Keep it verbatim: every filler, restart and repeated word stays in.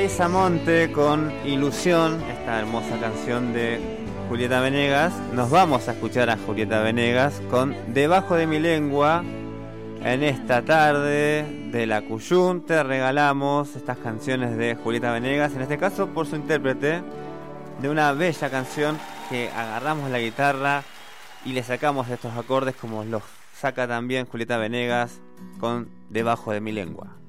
Monte con Ilusión, esta hermosa canción de Julieta Venegas. Nos vamos a escuchar a Julieta Venegas con Debajo de mi lengua. En esta tarde de la Cuyum te regalamos estas canciones de Julieta Venegas, en este caso por su intérprete de una bella canción que agarramos la guitarra y le sacamos estos acordes como los saca también Julieta Venegas con Debajo de mi lengua.